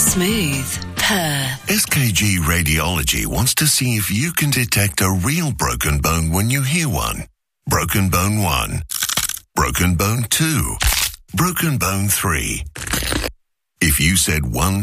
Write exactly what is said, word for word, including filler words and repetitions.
Smooth. Perth. S K G Radiology wants to see if you can detect a real broken bone when you hear one. Broken bone one. Broken bone two. Broken bone three. If you said one,